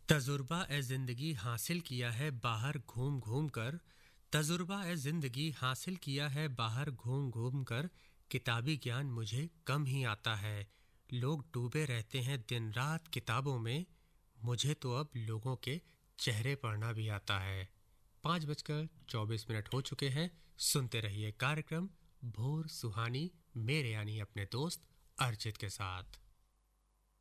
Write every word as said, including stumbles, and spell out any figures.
तजुर्बा ए ज़िंदगी हासिल किया है बाहर घूम घूम कर। तजुर्बा ए ज़िंदगी हासिल किया है बाहर घूम घूम कर। किताबी ज्ञान मुझे कम ही आता है। लोग डूबे रहते हैं दिन रात किताबों में। मुझे तो अब लोगों के चेहरे पढ़ना भी आता है। पाँच बजकर चौबीस मिनट हो चुके हैं। सुनते रहिए कार्यक्रम भोर सुहानी मेरे यानी अपने दोस्त अर्चित के साथ।